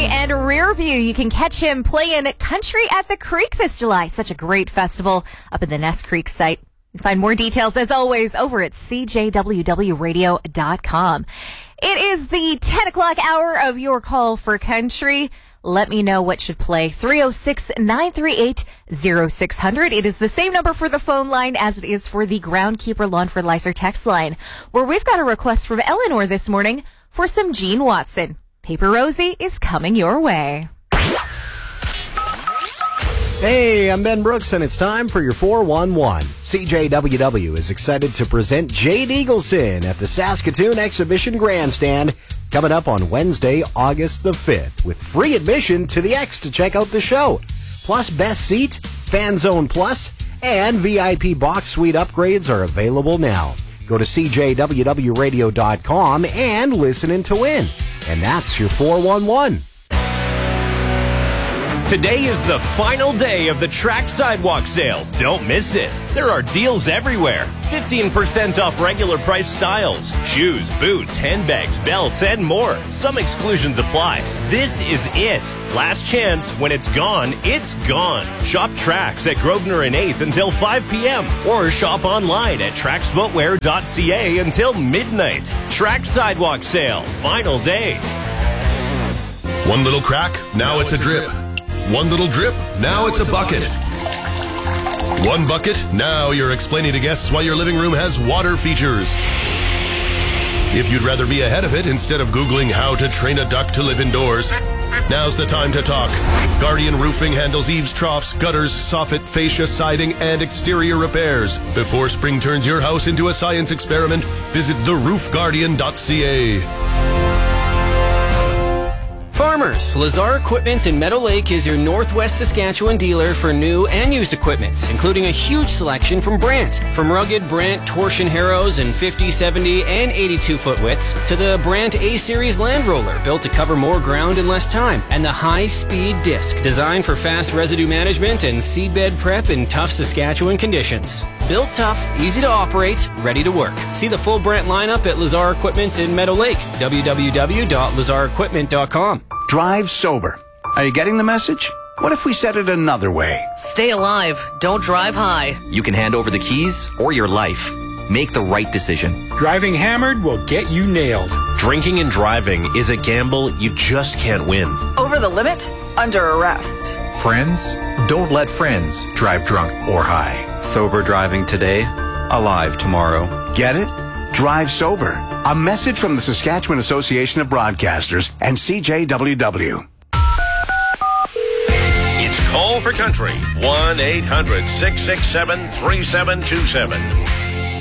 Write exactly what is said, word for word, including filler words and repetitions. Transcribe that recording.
and Rearview. You can catch him playing Country at the Creek this July. Such a great festival up at the Ness Creek site. You can find more details, as always, over at c j w w radio dot com. It is the ten o'clock hour of your call for country. Let me know what should play. three oh six, nine three eight, oh six hundred. It is the same number for the phone line as it is for the Groundkeeper Lawn Fertilizer text line, where we've got a request from Eleanor this morning for some Gene Watson. Paper Rosie is coming your way. Hey, I'm Ben Brooks, and it's time for your four one one. C J W W is excited to present Jade Eagleson at the Saskatoon Exhibition Grandstand coming up on Wednesday, August the fifth, with free admission to the X to check out the show. Plus, Best Seat, Fan Zone Plus, and V I P Box Suite upgrades are available now. Go to c j w w radio dot com and listen in to win. And that's your four one one. Today is the final day of the Track Sidewalk Sale. Don't miss it. There are deals everywhere. fifteen percent off regular price styles, shoes, boots, handbags, belts, and more. Some exclusions apply. This is it. Last chance. When it's gone, it's gone. Shop Trax at Grosvenor and eighth until five p.m. or shop online at trax footwear dot c a until midnight. Track Sidewalk Sale. Final day. One little crack, now it's a drip. One little drip, now it's a bucket. One bucket, now you're explaining to guests why your living room has water features. If you'd rather be ahead of it instead of Googling how to train a duck to live indoors, now's the time to talk. Guardian Roofing handles eaves, troughs, gutters, soffit, fascia, siding, and exterior repairs. Before spring turns your house into a science experiment, visit the roof guardian dot c a. Farmers, Lazar Equipment in Meadow Lake is your Northwest Saskatchewan dealer for new and used equipment, including a huge selection from Brandt. From rugged Brandt torsion harrows in fifty, seventy, and eighty-two foot widths to the Brandt A-Series Land Roller, built to cover more ground in less time, and the high-speed disc, designed for fast residue management and seedbed prep in tough Saskatchewan conditions. Built tough, easy to operate, ready to work. See the full Brandt lineup at Lazar Equipment in Meadow Lake. w w w dot lazar equipment dot com. Drive sober. Are you getting the message? What if we said it another way? Stay alive. Don't drive high. You can hand over the keys or your life. Make the right decision. Driving hammered will get you nailed. Drinking and driving is a gamble you just can't win. Over the limit? Under arrest. Friends? Don't let friends drive drunk or high. Sober driving today, alive tomorrow. Get it? Drive sober. A message from the Saskatchewan Association of Broadcasters and C J W W. It's Call for Country. one eight hundred, six six seven, three seven two seven.